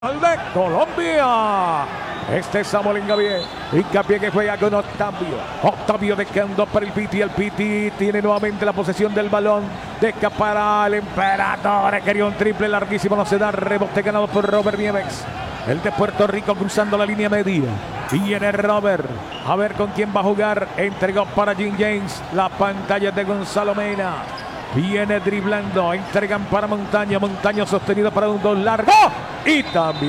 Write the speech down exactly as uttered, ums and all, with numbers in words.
de Colombia. Este es Samuel Hincapié. Hincapié que juega con Octavio. Octavio dejando para el Piti. El Piti tiene nuevamente la posesión del balón. Deja para el Emperador. Quería un triple larguísimo. No se da. Rebote ganado por Robert Nieves. El de Puerto Rico cruzando la línea media. Viene Robert. A ver con quién va a jugar. Entregó para Jim James. La pantalla de Gonzalo Mena. Viene driblando. Entregan para Montaño. Montaño sostenido para un dos largo. Y también